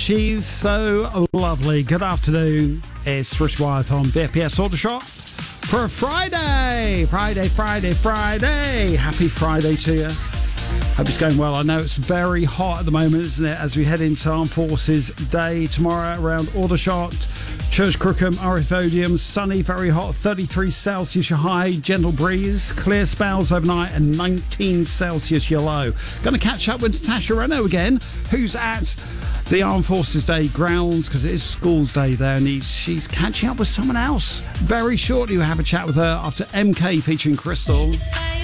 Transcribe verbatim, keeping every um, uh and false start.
she's so lovely. Good afternoon. It's Rich Wyeth on B P S Aldershot for a Friday. Friday, Friday, Friday. Happy Friday to you. Hope it's going well. I know it's very hot at the moment, isn't it? As we head into Armed Forces Day tomorrow around Aldershot, Church Crookham, Arithodium. Sunny, very hot, thirty-three Celsius your high, gentle breeze, clear spells overnight, and nineteen Celsius your low. Going to catch up with Natasha Renault again, who's at the Armed Forces Day grounds because it is Schools Day there, and he's, she's catching up with someone else. Very shortly, we'll have a chat with her after M K featuring Crystal.